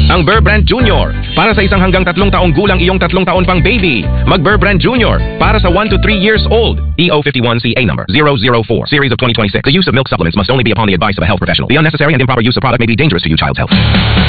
ang Burr Brand Junior. Para sa isang hanggang 3 taong gulang iyong 3 taon pang baby. Mag Burr Brand Junior. Para sa 1 to 3 years old. EO51CA number 004, series of 2026. The use of milk supplements must only be upon the advice of a health professional. The unnecessary and improper use of product may be dangerous to your child's health.